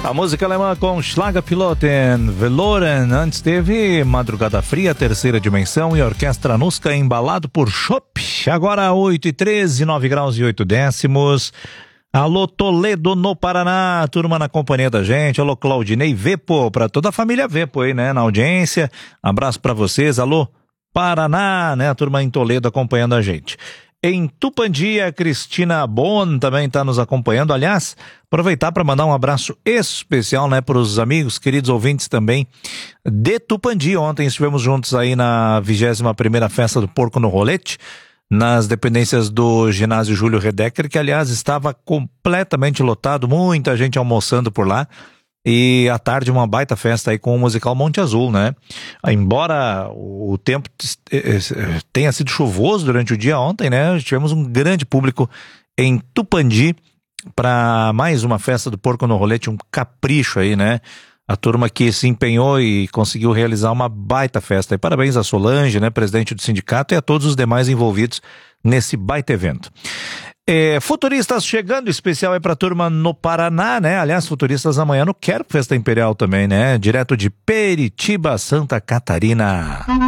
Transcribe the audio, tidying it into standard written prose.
A música alemã com Schlagerpiloten, Veloren. Antes teve Madrugada Fria, Terceira Dimensão e Orquestra Nuska, embalado por Chopp. Agora 8h13, 9 graus e 8 décimos. Alô Toledo no Paraná, turma na companhia da gente. Alô Claudinei Vepo, pra toda a família Vepo aí, né, na audiência. Abraço pra vocês. Alô Paraná, né, a turma em Toledo acompanhando a gente. Em Tupandi, a Cristina Bon também está nos acompanhando. Aliás, aproveitar para mandar um abraço especial, né, para os amigos, queridos ouvintes também de Tupandi. Ontem estivemos juntos aí na 21ª Festa do Porco no Rolete, nas dependências do ginásio Júlio Redecker, que aliás estava completamente lotado, muita gente almoçando por lá. E à tarde uma baita festa aí com o musical Monte Azul, né? Embora o tempo tenha sido chuvoso durante o dia ontem, né? Tivemos um grande público em Tupandi para mais uma festa do Porco no Rolete, um capricho aí, né? A turma que se empenhou e conseguiu realizar uma baita festa. E parabéns a Solange, né, presidente do sindicato, e a todos os demais envolvidos nesse baita evento. Futuristas chegando, especial é pra turma no Paraná, né? Aliás, Futuristas amanhã no Quero Festa Imperial também, né? Direto de Peritiba, Santa Catarina.